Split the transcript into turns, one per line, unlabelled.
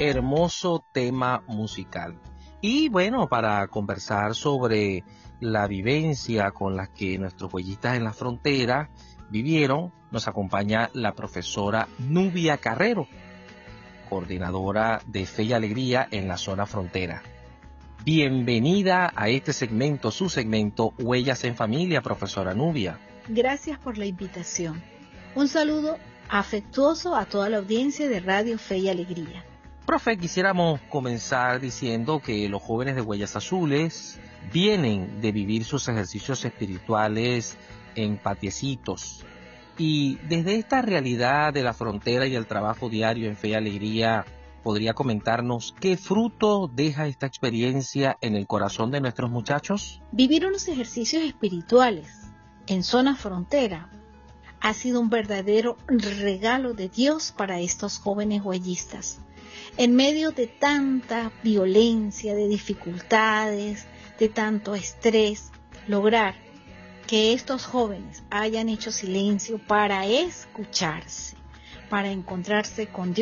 hermoso tema musical. Y bueno, para conversar sobre la vivencia con la que nuestros huellistas en la frontera vivieron, nos acompaña la profesora Nubia Carrero, coordinadora de Fe y Alegría en la zona frontera. Bienvenida a este segmento, su segmento Huellas en Familia, profesora Nubia.
Gracias por la invitación. Un saludo afectuoso a toda la audiencia de Radio Fe y Alegría.
Profe, quisiéramos comenzar diciendo que los jóvenes de Huellas Azules vienen de vivir sus ejercicios espirituales en patiecitos. Y desde esta realidad de la frontera y el trabajo diario en Fe y Alegría, ¿podría comentarnos qué fruto deja esta experiencia en el corazón de nuestros muchachos?
Vivir unos ejercicios espirituales en zona frontera ha sido un verdadero regalo de Dios para estos jóvenes huellistas. En medio de tanta violencia, de dificultades, de tanto estrés, lograr que estos jóvenes hayan hecho silencio para escucharse, para encontrarse con Dios.